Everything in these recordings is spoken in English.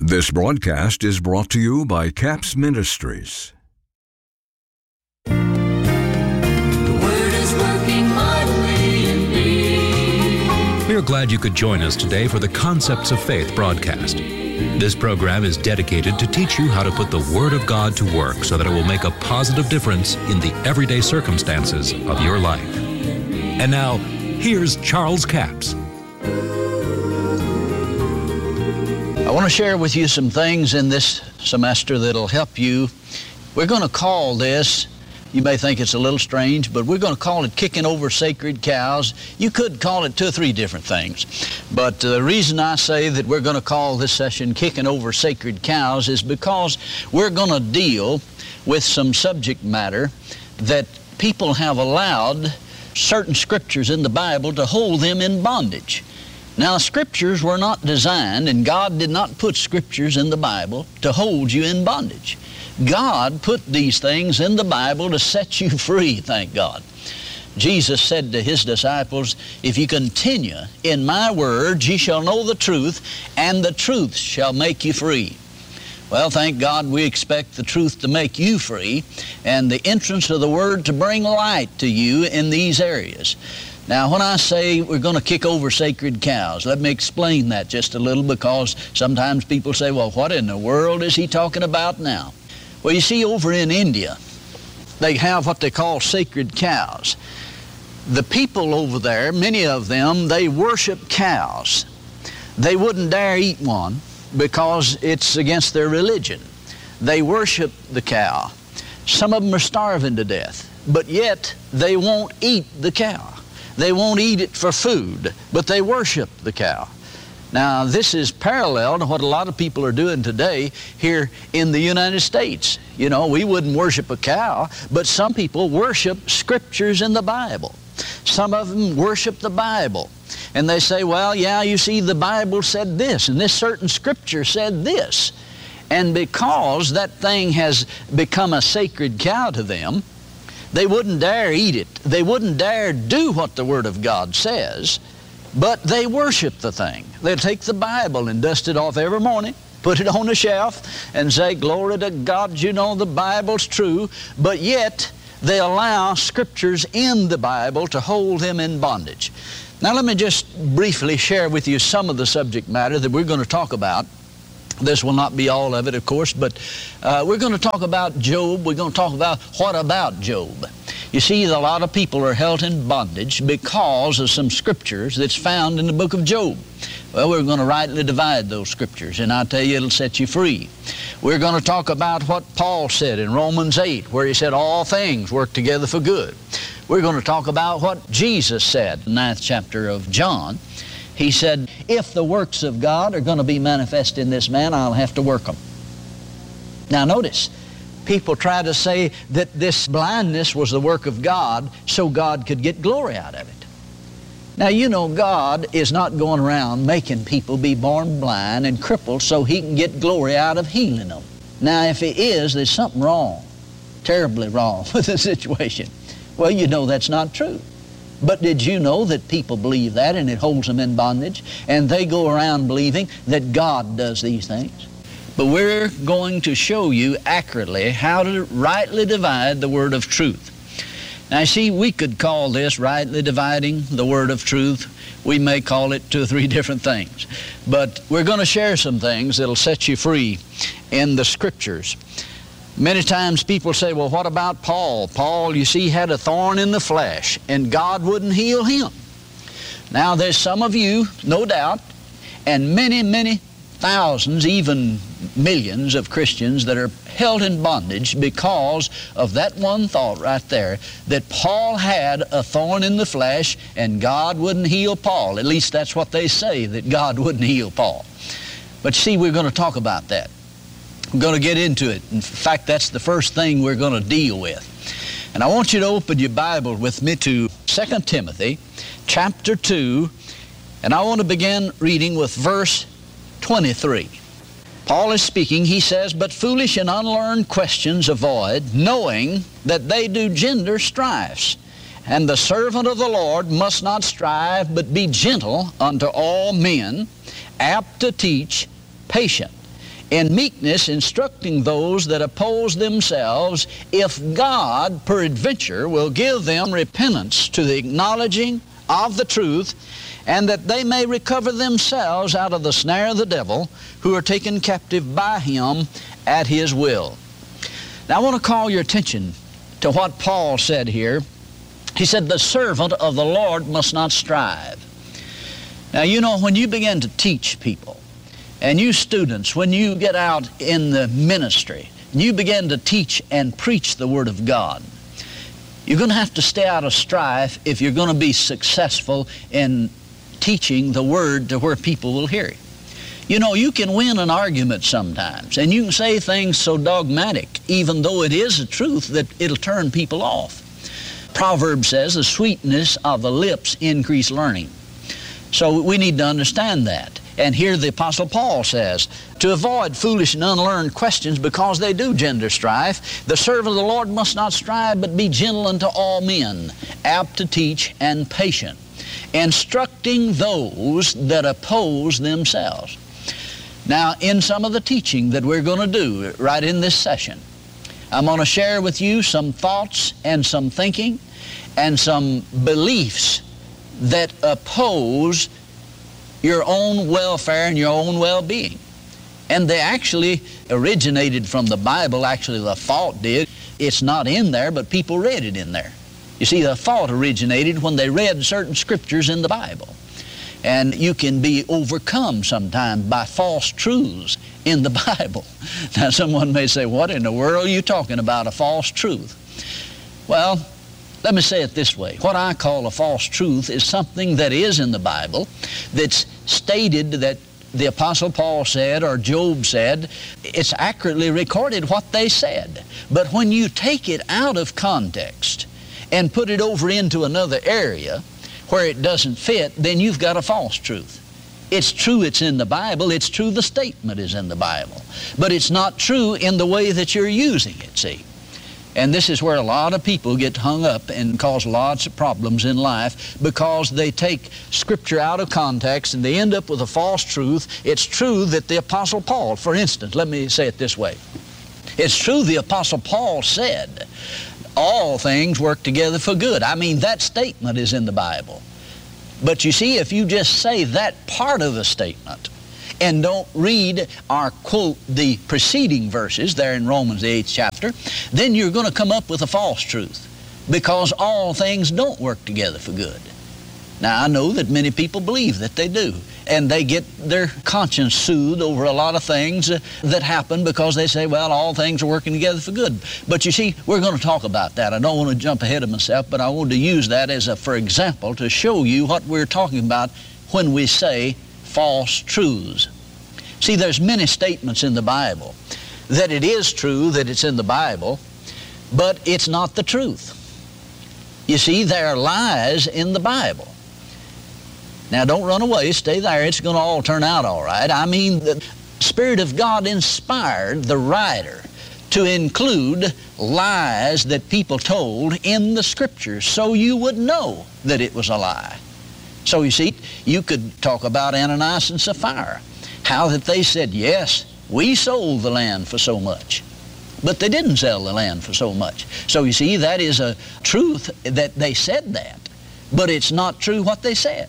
This broadcast is brought to you by CAPS Ministries. The Word is working mightily in me. We are glad you could join us today for the Concepts of Faith broadcast. This program is dedicated to teach you how to put the Word of God to work so that it will make a positive difference in the everyday circumstances of your life. And now, here's Charles Capps. I want to share with you some things in this semester that'll help you. We're going to call this, you may think it's a little strange, but we're going to call it Kicking Over Sacred Cows. You could call it 2 or 3 different things. But the reason I say that we're going to call this session Kicking Over Sacred Cows is because we're going to deal with some subject matter that people have allowed certain scriptures in the Bible to hold them in bondage. Now, scriptures were not designed, and God did not put scriptures in the Bible to hold you in bondage. God put these things in the Bible to set you free, thank God. Jesus said to His disciples, if you continue in my words, ye shall know the truth, and the truth shall make you free. Well, thank God we expect the truth to make you free, and the entrance of the Word to bring light to you in these areas. Now, when I say we're going to kick over sacred cows, let me explain that just a little, because sometimes people say, well, what in the world is he talking about now? Well, you see, over in India, they have what they call sacred cows. The people over there, many of them, they worship cows. They wouldn't dare eat one because it's against their religion. They worship the cow. Some of them are starving to death, but yet they won't eat the cow. They won't eat it for food, but they worship the cow. Now, this is parallel to what a lot of people are doing today here in the United States. You know, we wouldn't worship a cow, but some people worship scriptures in the Bible. Some of them worship the Bible. And they say, well, yeah, you see, the Bible said this, and this certain scripture said this. And because that thing has become a sacred cow to them, they wouldn't dare eat it. They wouldn't dare do what the Word of God says, but they worship the thing. They'll take the Bible and dust it off every morning, put it on the shelf, and say, glory to God, you know the Bible's true, but yet they allow scriptures in the Bible to hold them in bondage. Now let me just briefly share with you some of the subject matter that we're going to talk about. This will not be all of it, of course, but we're going to talk about Job. We're going to talk about what about Job. You see, a lot of people are held in bondage because of some scriptures that's found in the book of Job. Well, we're going to rightly divide those scriptures, and I tell you, it'll set you free. We're going to talk about what Paul said in Romans 8, where he said all things work together for good. We're going to talk about what Jesus said in the 9th chapter of John. He said, if the works of God are going to be manifest in this man, I'll have to work them. Now notice, people try to say that this blindness was the work of God so God could get glory out of it. Now you know God is not going around making people be born blind and crippled so He can get glory out of healing them. Now if He is, there's something wrong, terribly wrong with the situation. Well, you know that's not true. But did you know that people believe that and it holds them in bondage? And they go around believing that God does these things. But we're going to show you accurately how to rightly divide the word of truth. Now, see, we could call this rightly dividing the word of truth. We may call it 2 or 3 different things. But we're going to share some things that'll set you free in the scriptures. Many times people say, well, what about Paul? Paul, you see, had a thorn in the flesh, and God wouldn't heal him. Now, there's some of you, no doubt, and many, many thousands, even millions of Christians that are held in bondage because of that one thought right there, that Paul had a thorn in the flesh and God wouldn't heal Paul. At least that's what they say, that God wouldn't heal Paul. But see, we're going to talk about that. We're going to get into it. In fact, that's the first thing we're going to deal with. And I want you to open your Bible with me to 2 Timothy chapter 2, and I want to begin reading with verse 23. Paul is speaking. He says, but foolish and unlearned questions avoid, knowing that they do gender strifes. And the servant of the Lord must not strive, but be gentle unto all men, apt to teach, patient, In meekness, instructing those that oppose themselves, if God, peradventure, will give them repentance to the acknowledging of the truth, and that they may recover themselves out of the snare of the devil, who are taken captive by him at his will. Now, I want to call your attention to what Paul said here. He said, the servant of the Lord must not strive. Now, you know, when you begin to teach people, and you students, when you get out in the ministry, you begin to teach and preach the Word of God, you're going to have to stay out of strife if you're going to be successful in teaching the Word to where people will hear it. You know, you can win an argument sometimes, and you can say things so dogmatic, even though it is a truth, that it'll turn people off. Proverbs says, the sweetness of the lips increase learning. So we need to understand that. And here the Apostle Paul says, to avoid foolish and unlearned questions, because they do gender strife, the servant of the Lord must not strive, but be gentle unto all men, apt to teach and patient, instructing those that oppose themselves. Now, in some of the teaching that we're going to do right in this session, I'm going to share with you some thoughts and some thinking and some beliefs that oppose your own welfare and your own well-being. And they actually originated from the Bible. Actually, the thought did. It's not in there, but people read it in there. You see, the thought originated when they read certain scriptures in the Bible. And you can be overcome sometimes by false truths in the Bible. Now, someone may say, what in the world are you talking about, a false truth? Well, let me say it this way. What I call a false truth is something that is in the Bible that's stated that the Apostle Paul said or Job said. It's accurately recorded what they said. But when you take it out of context and put it over into another area where it doesn't fit, then you've got a false truth. It's true it's in the Bible. It's true the statement is in the Bible. But it's not true in the way that you're using it, see. And this is where a lot of people get hung up and cause lots of problems in life, because they take Scripture out of context and they end up with a false truth. It's true that the Apostle Paul, for instance, let me say it this way. It's true the Apostle Paul said, all things work together for good. I mean, that statement is in the Bible. But you see, if you just say that part of the statement and don't read or quote the preceding verses there in Romans the 8th chapter, then you're going to come up with a false truth, because all things don't work together for good. Now, I know that many people believe that they do, and they get their conscience soothed over a lot of things that happen because they say, well, all things are working together for good. But you see, we're going to talk about that. I don't want to jump ahead of myself, but I want to use that as for example, to show you what we're talking about when we say false truths. See, there's many statements in the Bible that it is true that it's in the Bible, but it's not the truth. You see, there are lies in the Bible. Now, don't run away. Stay there. It's going to all turn out all right. I mean, the Spirit of God inspired the writer to include lies that people told in the Scriptures so you would know that it was a lie. So, you see, you could talk about Ananias and Sapphira, how that they said, yes, we sold the land for so much. But they didn't sell the land for so much. So, you see, that is a truth that they said that, but it's not true what they said.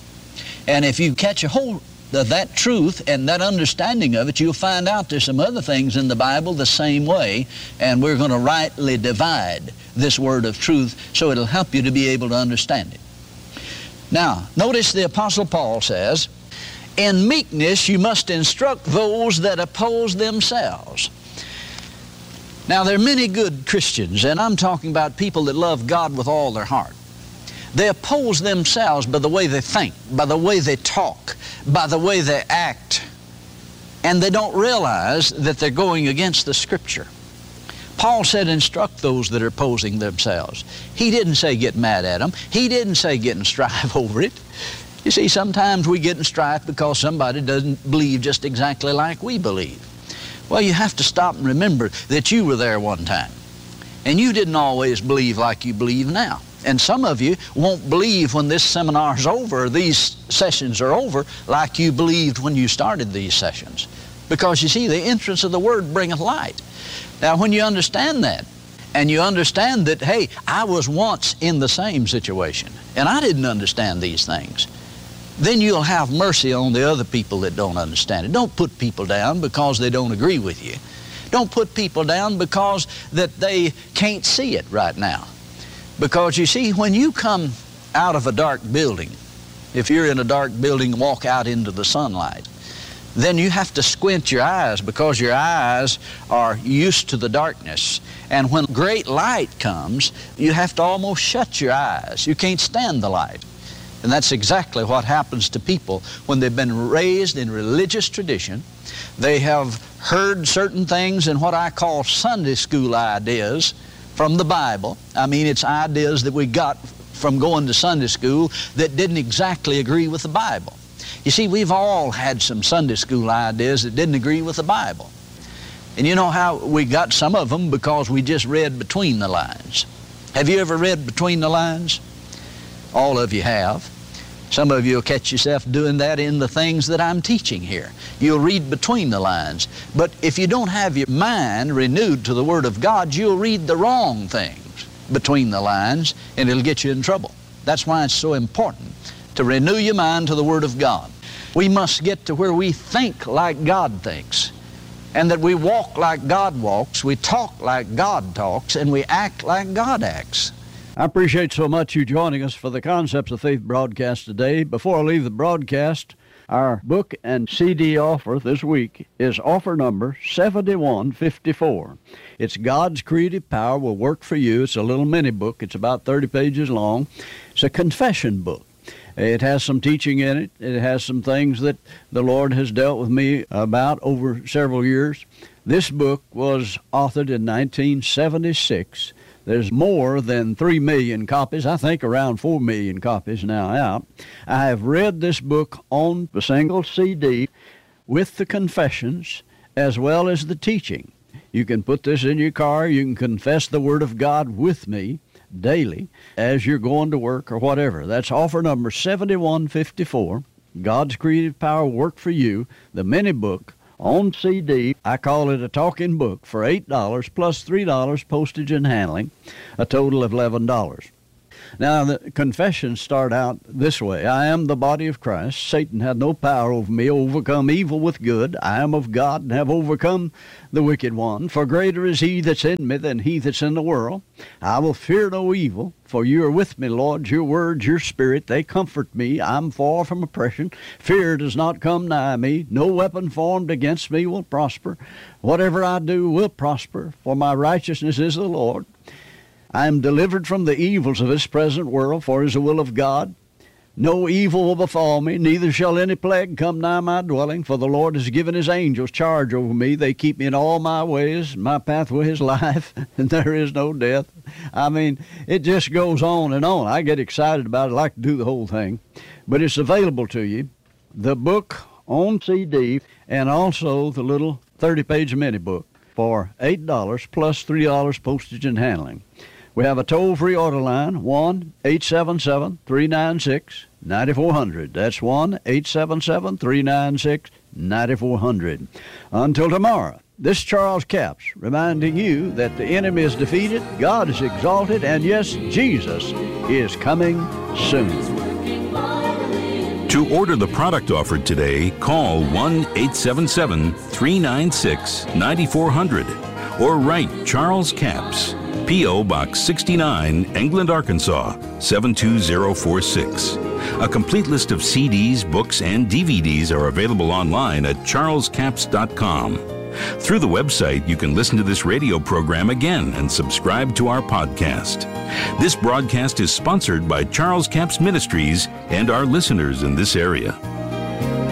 And if you catch a hold of that truth and that understanding of it, you'll find out there's some other things in the Bible the same way, and we're going to rightly divide this word of truth so it'll help you to be able to understand it. Now, notice the Apostle Paul says, in meekness you must instruct those that oppose themselves. Now, there are many good Christians, and I'm talking about people that love God with all their heart. They oppose themselves by the way they think, by the way they talk, by the way they act, and they don't realize that they're going against the Scripture. Paul said, instruct those that are opposing themselves. He didn't say get mad at them. He didn't say get in strife over it. You see, sometimes we get in strife because somebody doesn't believe just exactly like we believe. Well, you have to stop and remember that you were there one time, and you didn't always believe like you believe now. And some of you won't believe when this seminar's over, or these sessions are over, like you believed when you started these sessions. Because you see, the entrance of the Word bringeth light. Now, when you understand that, and you understand that, hey, I was once in the same situation, and I didn't understand these things, then you'll have mercy on the other people that don't understand it. Don't put people down because they don't agree with you. Don't put people down because that they can't see it right now. Because you see, when you come out of a dark building, if you're in a dark building, walk out into the sunlight, then you have to squint your eyes because your eyes are used to the darkness. And when great light comes, you have to almost shut your eyes. You can't stand the light. And that's exactly what happens to people when they've been raised in religious tradition. They have heard certain things in what I call Sunday school ideas from the Bible. I mean, it's ideas that we got from going to Sunday school that didn't exactly agree with the Bible. You see, we've all had some Sunday school ideas that didn't agree with the Bible. And you know how we got some of them? Because we just read between the lines. Have you ever read between the lines? All of you have. Some of you will catch yourself doing that in the things that I'm teaching here. You'll read between the lines. But if you don't have your mind renewed to the Word of God, you'll read the wrong things between the lines, and it'll get you in trouble. That's why it's so important to renew your mind to the Word of God. We must get to where we think like God thinks, and that we walk like God walks, we talk like God talks, and we act like God acts. I appreciate so much you joining us for the Concepts of Faith broadcast today. Before I leave the broadcast, our book and CD offer this week is offer number 7154. It's God's Creative Power Will Work for You. It's a little mini book. It's about 30 pages long. It's a confession book. It has some teaching in it. It has some things that the Lord has dealt with me about over several years. This book was authored in 1976. There's more than 3 million copies, I think around 4 million copies now out. I have read this book on the single CD with the confessions as well as the teaching. You can put this in your car. You can confess the Word of God with me daily as you're going to work or whatever. That's offer number 7154, God's Creative Power Work for You, the mini book on CD. I call it a talking book for $8 plus $3 postage and handling, a total of $11. Now, the confessions start out this way. I am the body of Christ. Satan had no power over me. Overcome evil with good. I am of God and have overcome the wicked one. For greater is he that's in me than he that's in the world. I will fear no evil, for you are with me, Lord. Your words, your spirit, they comfort me. I'm far from oppression. Fear does not come nigh me. No weapon formed against me will prosper. Whatever I do will prosper, for my righteousness is the Lord. I am delivered from the evils of this present world, for it is the will of God. No evil will befall me, neither shall any plague come nigh my dwelling, for the Lord has given his angels charge over me. They keep me in all my ways. My pathway is life, and there is no death. I mean, it just goes on and on. I get excited about it. I like to do the whole thing. But it's available to you, the book on CD, and also the little 30-page mini book for $8 plus $3 postage and handling. We have a toll-free order line, 1-877-396-9400. That's 1-877-396-9400. Until tomorrow, this is Charles Capps reminding you that the enemy is defeated, God is exalted, and yes, Jesus is coming soon. To order the product offered today, call 1-877-396-9400 or write Charles Capps, P.O. Box 69, England, Arkansas, 72046. A complete list of CDs, books, and DVDs are available online at charlescapps.com. Through the website, you can listen to this radio program again and subscribe to our podcast. This broadcast is sponsored by Charles Capps Ministries and our listeners in this area.